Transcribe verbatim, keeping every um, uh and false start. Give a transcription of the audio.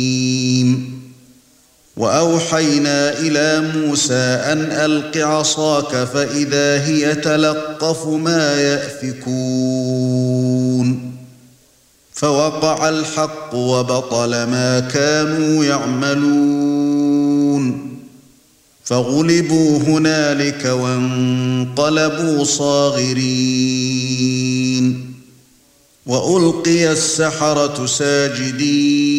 وأوحينا إلى موسى أن ألق عصاك فإذا هي تلقف ما يأفكون فوقع الحق وبطل ما كانوا يعملون فغلبوا هنالك وانقلبوا صاغرين وألقي السحرة ساجدين